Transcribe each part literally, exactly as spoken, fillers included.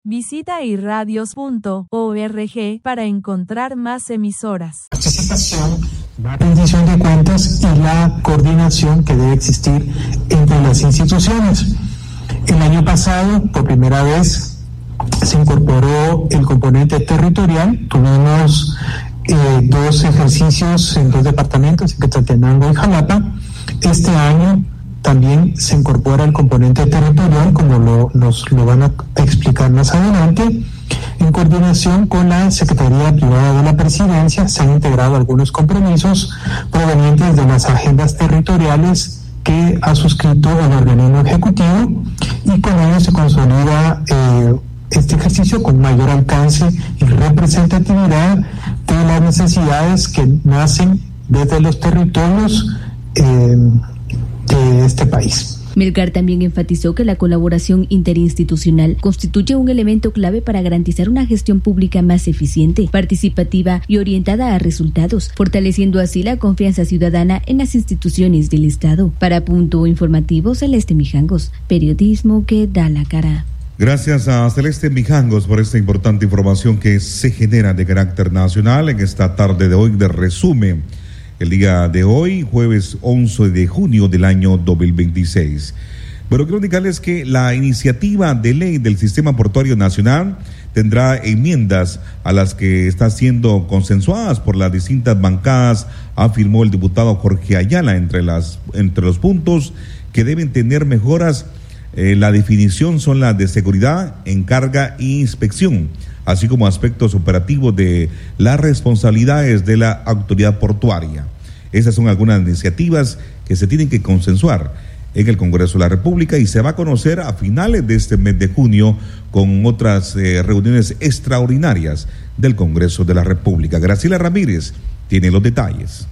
Visita irradios punto org para encontrar más emisoras. Participación, la rendición de cuentas y la coordinación que debe existir entre las instituciones. El año pasado, por primera vez, se incorporó el componente territorial. Tuvimos eh, dos ejercicios en dos departamentos, en Quetzaltenango y Jalapa. Este año también se incorpora el componente territorial, como lo, nos lo van a explicar más adelante. En coordinación con la Secretaría Privada de la Presidencia, se han integrado algunos compromisos provenientes de las agendas territoriales que ha suscrito el organismo ejecutivo, y con ello se consolida eh, este ejercicio con mayor alcance y representatividad de las necesidades que nacen desde los territorios eh, de este país. Melgar también enfatizó que la colaboración interinstitucional constituye un elemento clave para garantizar una gestión pública más eficiente, participativa y orientada a resultados, fortaleciendo así la confianza ciudadana en las instituciones del Estado. Para Punto Informativo, Celeste Mijangos, periodismo que da la cara. Gracias a Celeste Mijangos por esta importante información que se genera de carácter nacional en esta tarde de hoy de resumen. El día de hoy, jueves once de junio del año dos mil veintiséis. Pero quiero indicarles que la iniciativa de ley del Sistema Portuario Nacional tendrá enmiendas a las que están siendo consensuadas por las distintas bancadas, afirmó el diputado Jorge Ayala. Entre, las, entre los puntos que deben tener mejoras, eh, la definición son las de seguridad, encarga e inspección, así como aspectos operativos de las responsabilidades de la autoridad portuaria. Esas son algunas iniciativas que se tienen que consensuar en el Congreso de la República y se va a conocer a finales de este mes de junio con otras eh, reuniones extraordinarias del Congreso de la República. Graciela Ramírez tiene los detalles.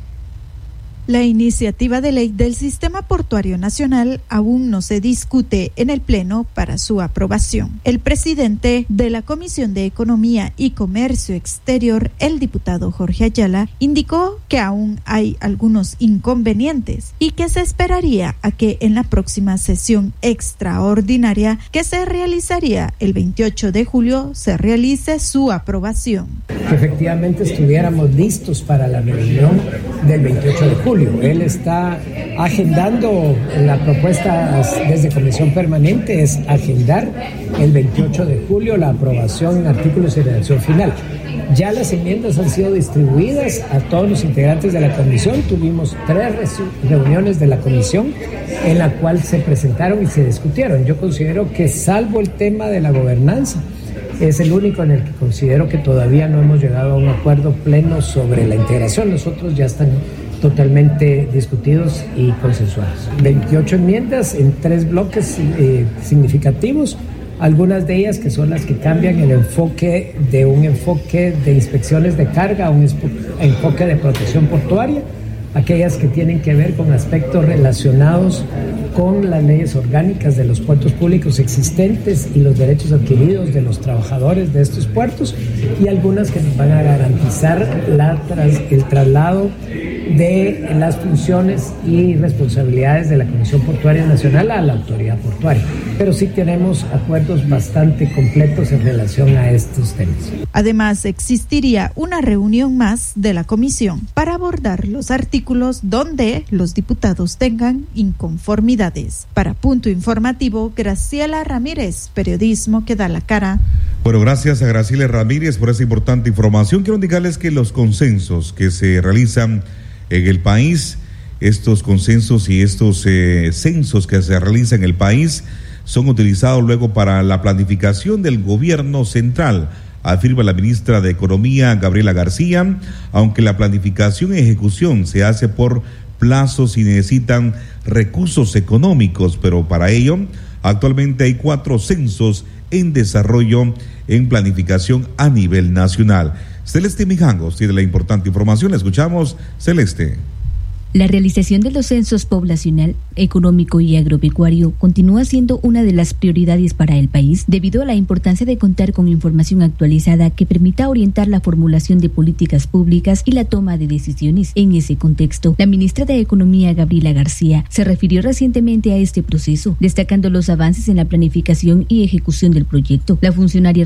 La iniciativa de ley del Sistema Portuario Nacional aún no se discute en el Pleno para su aprobación. El presidente de la Comisión de Economía y Comercio Exterior, el diputado Jorge Ayala, indicó que aún hay algunos inconvenientes y que se esperaría a que en la próxima sesión extraordinaria que se realizaría el veintiocho de julio se realice su aprobación. Que efectivamente estuviéramos listos para la reunión del veintiocho de julio. Él está agendando la propuesta desde Comisión Permanente, es agendar el veintiocho de julio la aprobación en artículos y redacción final. Ya las enmiendas han sido distribuidas a todos los integrantes de la comisión. Tuvimos tres reuniones de la comisión en la cual se presentaron y se discutieron. Yo considero que, salvo el tema de la gobernanza, es el único en el que considero que todavía no hemos llegado a un acuerdo pleno sobre la integración. Los otros ya están totalmente discutidos y consensuados. veintiocho enmiendas en tres bloques eh, significativos, algunas de ellas que son las que cambian el enfoque de un enfoque de inspecciones de carga a un enfoque de protección portuaria, aquellas que tienen que ver con aspectos relacionados con las leyes orgánicas de los puertos públicos existentes y los derechos adquiridos de los trabajadores de estos puertos, y algunas que nos van a garantizar la tras, el traslado de las funciones y responsabilidades de la Comisión Portuaria Nacional a la Autoridad Portuaria. Pero sí tenemos acuerdos bastante completos en relación a estos temas. Además, existiría una reunión más de la comisión para abordar los artículos donde los diputados tengan inconformidades. Para Punto Informativo, Graciela Ramírez, periodismo que da la cara. Bueno, gracias a Graciela Ramírez por esa importante información. Quiero indicarles que los consensos que se realizan en el país, estos consensos y estos eh, censos que se realizan en el país son utilizados luego para la planificación del gobierno central, afirma la ministra de Economía, Gabriela García, aunque la planificación y ejecución se hace por plazos y necesitan recursos económicos, pero para ello actualmente hay cuatro censos en desarrollo en planificación a nivel nacional. Celeste Mijangos tiene la importante información. Escuchamos, Celeste. La realización de los censos poblacional, económico y agropecuario continúa siendo una de las prioridades para el país debido a la importancia de contar con información actualizada que permita orientar la formulación de políticas públicas y la toma de decisiones. En ese contexto, la ministra de Economía, Gabriela García, se refirió recientemente a este proceso, destacando los avances en la planificación y ejecución del proyecto. La funcionaria